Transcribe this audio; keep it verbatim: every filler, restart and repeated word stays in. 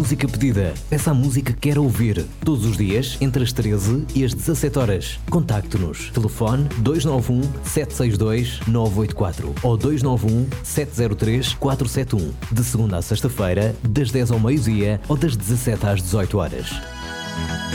música pedida. Peça a música que quer ouvir. Todos os dias, entre as treze e as dezassete horas. Contacte-nos. Telefone dois nove um, sete seis dois, nove oito quatro ou dois nove um, sete zero três, quatro sete um. De segunda a sexta-feira, das dez ao meio-dia ou das dezassete às dezoito horas.